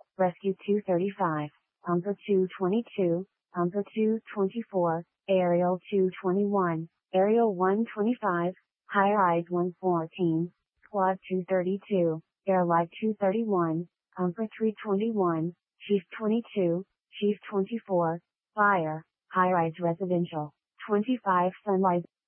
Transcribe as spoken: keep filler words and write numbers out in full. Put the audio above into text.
Rescue two thirty-five, Umber two twenty-two, Umber two twenty-four, Aerial two twenty-one, Aerial one twenty-five, High Rise one fourteen, Squad two thirty-two, Airlight two thirty-one, Umber three twenty-one, Chief twenty-two, Chief twenty-four, Fire, High Rise Residential, twenty-five Sunrise.